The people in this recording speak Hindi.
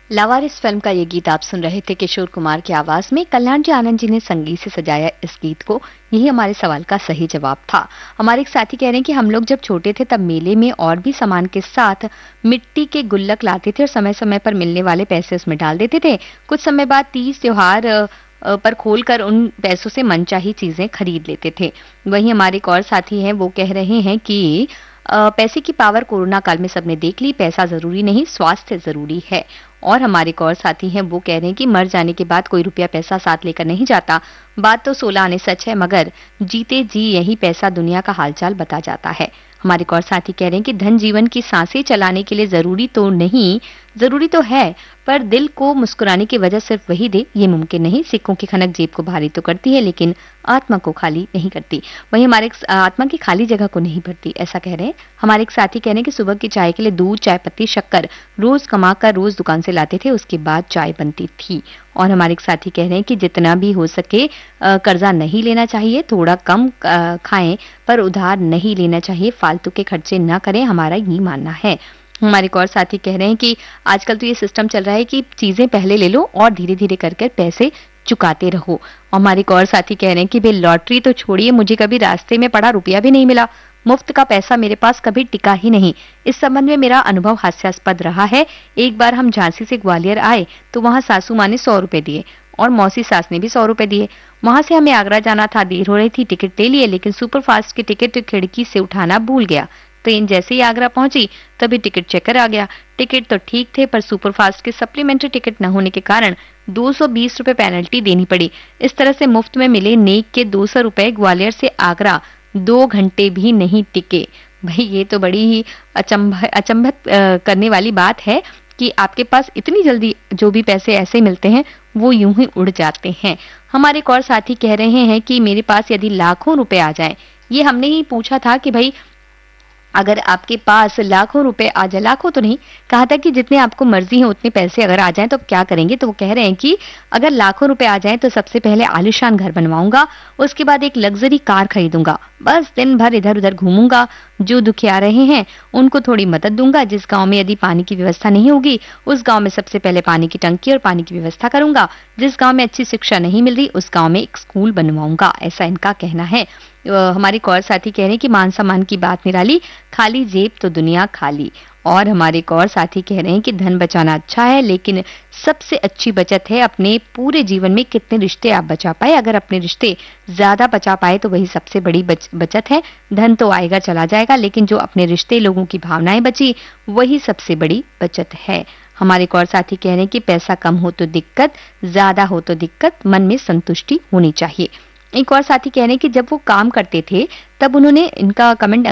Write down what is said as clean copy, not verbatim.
लावारिस फिल्म का ये गीत आप सुन रहे थे किशोर कुमार की आवाज में। कल्याण जी आनंद जी ने संगीत से सजाया इस गीत को। यही हमारे सवाल का सही जवाब था। हमारे एक साथी कह रहे हैं कि हम लोग जब छोटे थे तब मेले में और भी सामान के साथ मिट्टी के गुल्लक लाते थे और समय समय पर मिलने वाले पैसे उसमें डाल देते थे। कुछ समय बाद तीज त्योहार पर खोलकर उन पैसों से मनचाही चीजें खरीद लेते थे। वहीं हमारे एक और साथी हैं, वो कह रहे हैं कि पैसे की पावर कोरोना काल में सबने देख ली। पैसा जरूरी नहीं, स्वास्थ्य जरूरी है। और हमारे एक और साथी हैं, वो कह रहे हैं कि मर जाने के बाद कोई रुपया पैसा साथ लेकर नहीं जाता। बात तो 16 आने सच है, मगर जीते जी यही पैसा दुनिया का हालचाल बता जाता है। हमारे एक और साथी कह रहे हैं कि धन जीवन की सांसें चलाने के लिए जरूरी तो नहीं, जरूरी तो है, पर दिल को मुस्कुराने की वजह सिर्फ वही दे, ये मुमकिन नहीं। सिक्कों की खनक जेब को भारी तो करती है, लेकिन आत्मा को खाली नहीं करती। वहीं हमारे आत्मा की खाली जगह को नहीं भरती, ऐसा कह रहे हैं। हमारे एक साथी कह रहे हैं कि सुबह की चाय के लिए दूध, चाय पत्ती, शक्कर रोज कमाकर रोज दुकान से लाते थे, उसके बाद चाय बनती थी। और हमारे एक साथी कह रहे हैं कि जितना भी हो सके कर्जा नहीं लेना चाहिए, थोड़ा कम खाएं पर उधार नहीं लेना चाहिए, फालतू के खर्चे ना करें, हमारा ये मानना है। हमारे एक और साथी कह रहे हैं कि आजकल तो ये सिस्टम चल रहा है कि चीजें पहले ले लो और धीरे धीरे करके पैसे चुकाते रहो। और हमारे एक और साथी कह रहे हैं कि भाई लॉटरी तो छोड़िए, मुझे कभी रास्ते में पड़ा रुपया भी नहीं मिला, मुफ्त का पैसा मेरे पास कभी टिका ही नहीं। इस संबंध में मेरा अनुभव हास्यास्पद रहा है। एक बार हम झांसी से ग्वालियर आए तो वहां सासू माँ ने 100 रुपए दिए और मौसी सास ने भी 100 रुपए दिए। वहां से हमें आगरा जाना था, देर हो रही थी, टिकट ले लिए, लेकिन सुपरफास्ट की टिकट खिड़की से उठाना भूल गया। ट्रेन जैसे ही आगरा पहुंची तभी टिकट चेकर आ गया। टिकट तो ठीक थे, पर सुपरफास्ट के सप्लीमेंट्री टिकट न होने के कारण 220 रुपए पेनल्टी देनी पड़ी। इस तरह से मुफ्त में मिले नेक के 200 रुपए ग्वालियर से आगरा 2 घंटे भी नहीं टिके। भाई ये तो बड़ी ही अचंभित करने वाली बात है कि आपके पास इतनी जल्दी जो भी पैसे ऐसे मिलते हैं वो यूं ही उड़ जाते हैं। हमारे एक और साथी कह रहे हैं कि मेरे पास यदि लाखों रुपए आ जाएं, ये हमने ही पूछा था कि भाई अगर आपके पास लाखों रुपए आ जाए, लाखों तो नहीं कहा था कि जितने आपको मर्जी है उतने पैसे अगर आ जाएं तो आप क्या करेंगे। तो वो कह रहे हैं कि अगर लाखों रुपए आ जाएं तो सबसे पहले आलीशान घर बनवाऊंगा, उसके बाद एक लग्जरी कार खरीदूंगा, बस दिन भर इधर उधर घूमूंगा, जो दुखिया रहे हैं उनको थोड़ी मदद दूंगा। जिस गांव में यदि पानी की व्यवस्था नहीं होगी उस गांव में सबसे पहले पानी की टंकी और पानी की व्यवस्था करूंगा। जिस गांव में अच्छी शिक्षा नहीं मिल रही उस गांव में एक स्कूल बनवाऊंगा, ऐसा इनका कहना है। हमारे एक और साथी कह रहे हैं कि मान सम्मान की बात निराली, खाली जेब तो दुनिया खाली। और हमारे एक और साथी कह रहे हैं कि धन बचाना अच्छा है, लेकिन सबसे अच्छी बचत है अपने पूरे जीवन में कितने रिश्ते आप बचा पाए। अगर अपने रिश्ते ज्यादा बचा पाए तो वही सबसे बड़ी बचत है। धन तो आएगा चला जाएगा, लेकिन जो अपने रिश्ते, लोगों की भावनाएं बची, वही सबसे बड़ी बचत है। हमारे एक और साथी कह रहे हैं कि पैसा कम हो तो दिक्कत, ज्यादा हो तो दिक्कत, मन में संतुष्टि होनी चाहिए। एक और साथी कह रहे हैं कि जब वो काम करते थे तब उन्होंने, इनका कमेंट